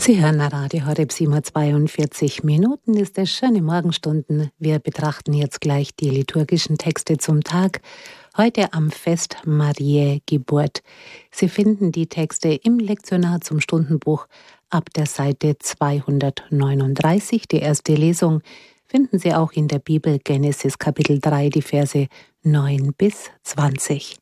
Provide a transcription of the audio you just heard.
Sie hören Radio Horeb, 7:42 Minuten ist es, schöne Morgenstunden. Wir betrachten jetzt gleich die liturgischen Texte zum Tag, heute am Fest Mariä Geburt. Sie finden die Texte im Lektionar zum Stundenbuch ab der Seite 239. Die erste Lesung finden Sie auch in der Bibel Genesis Kapitel 3, die Verse 9 bis 20.